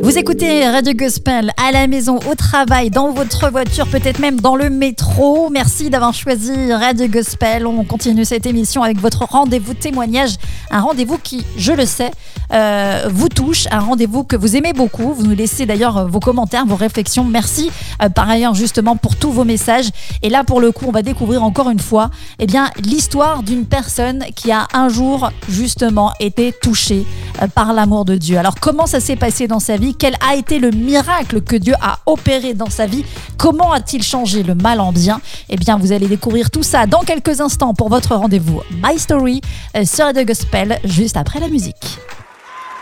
Vous écoutez Radio Gospel à la maison, au travail, dans votre voiture, peut-être même dans le métro. Merci d'avoir choisi Radio Gospel. On continue cette émission avec votre rendez-vous témoignage. Un rendez-vous qui, je le sais, vous touche. Un rendez-vous que vous aimez beaucoup. Vous nous laissez d'ailleurs vos commentaires, vos réflexions. Merci par ailleurs justement pour tous vos messages. Et là, pour le coup, on va découvrir encore une fois l'histoire d'une personne qui a un jour justement été touchée par l'amour de Dieu. Alors, comment ça s'est passé dans sa vie? Quel a été le miracle que Dieu a opéré dans sa vie? Comment a-t-il changé le mal en bien? Eh bien, vous allez découvrir tout ça dans quelques instants pour votre rendez-vous My Story sur Radio Gospel, juste après la musique.